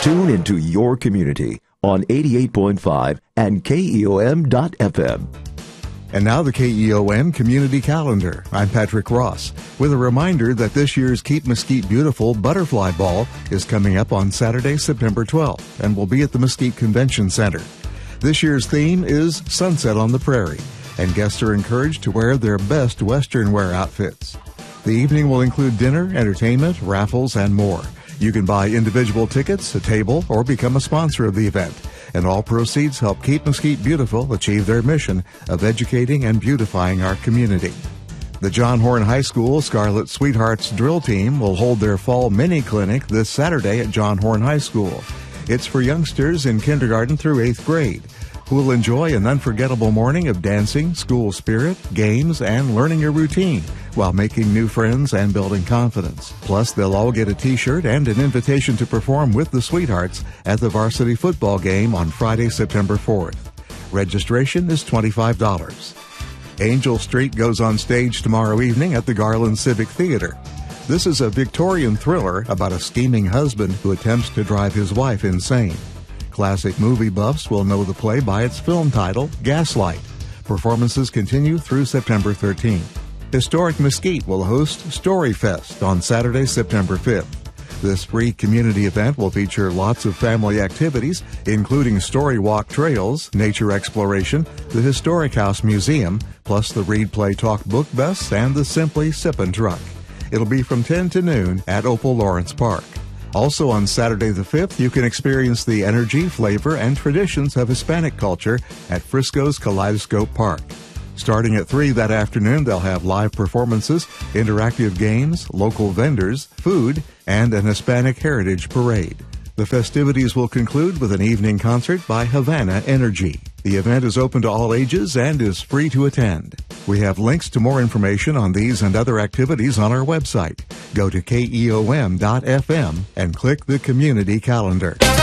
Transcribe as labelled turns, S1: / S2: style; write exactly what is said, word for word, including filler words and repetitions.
S1: Tune into your community on eighty-eight point five and K E O M dot F M.
S2: And now the K E O M Community Calendar. I'm Patrick Ross with a reminder that this year's Keep Mesquite Beautiful Butterfly Ball is coming up on Saturday, September twelfth, and will be at the Mesquite Convention Center. This year's theme is Sunset on the Prairie, and guests are encouraged to wear their best Western wear outfits. The evening will include dinner, entertainment, raffles, and more. You can buy individual tickets, a table, or become a sponsor of the event. And all proceeds help Keep Mesquite Beautiful achieve their mission of educating and beautifying our community. The John Horn High School Scarlet Sweethearts Drill Team will hold their fall mini clinic this Saturday at John Horn High School. It's for youngsters in kindergarten through eighth grade, who will enjoy an unforgettable morning of dancing, school spirit, games, and learning a routine while making new friends and building confidence. Plus, they'll all get a t-shirt and an invitation to perform with the Sweethearts at the varsity football game on Friday, September fourth. Registration is twenty-five dollars. Angel Street goes on stage tomorrow evening at the Garland Civic Theater. This is a Victorian thriller about a scheming husband who attempts to drive his wife insane. Classic movie buffs will know the play by its film title, Gaslight. Performances continue through September thirteenth. Historic Mesquite will host Storyfest on Saturday, September fifth. This free community event will feature lots of family activities, including story walk trails, nature exploration, the Historic House Museum, plus the Read Play Talk book bus and the Simply Sippin' Truck. It'll be from ten to noon at Opal Lawrence Park. Also on Saturday the fifth, you can experience the energy, flavor, and traditions of Hispanic culture at Frisco's Kaleidoscope Park. Starting at three that afternoon, they'll have live performances, interactive games, local vendors, food, and an Hispanic Heritage Parade. The festivities will conclude with an evening concert by Havana Energy. The event is open to all ages and is free to attend. We have links to more information on these and other activities on our website. Go to K E O M dot F M and click the Community Calendar.